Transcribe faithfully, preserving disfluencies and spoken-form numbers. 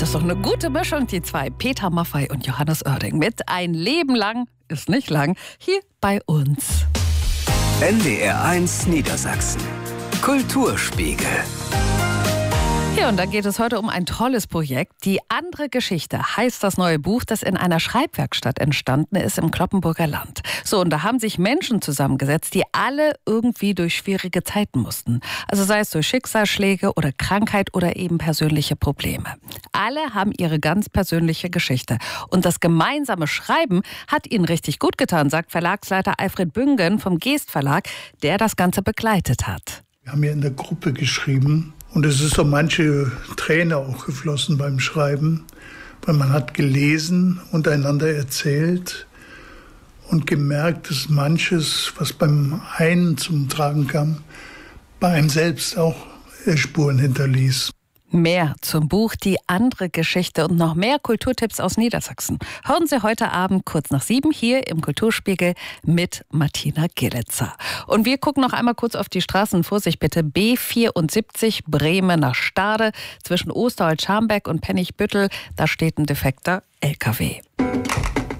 das ist doch eine gute Mischung, die zwei, Peter Maffay und Johannes Oerding, mit Ein Leben lang, ist nicht lang, hier bei uns. N D R eins Niedersachsen. Kulturspiegel. Ja, und da geht es heute um ein tolles Projekt. Die andere Geschichte heißt das neue Buch, das in einer Schreibwerkstatt entstanden ist im Cloppenburger Land. So, und da haben sich Menschen zusammengesetzt, die alle irgendwie durch schwierige Zeiten mussten. Also sei es durch Schicksalsschläge oder Krankheit oder eben persönliche Probleme. Alle haben ihre ganz persönliche Geschichte. Und das gemeinsame Schreiben hat ihnen richtig gut getan, sagt Verlagsleiter Alfred Büngen vom Geest Verlag, der das Ganze begleitet hat. Wir haben ja in der Gruppe geschrieben. Und es ist so manche Träne auch geflossen beim Schreiben, weil man hat gelesen und einander erzählt und gemerkt, dass manches, was beim einen zum Tragen kam, bei einem selbst auch Spuren hinterließ. Mehr zum Buch Die andere Geschichte und noch mehr Kulturtipps aus Niedersachsen hören Sie heute Abend kurz nach sieben hier im Kulturspiegel mit Martina Gillitzer. Und wir gucken noch einmal kurz auf die Straßen. Vorsicht bitte, B vierundsiebzig Bremen nach Stade zwischen Osterholz-Scharmbeck und Pennigbüttel. Da steht ein defekter L K W.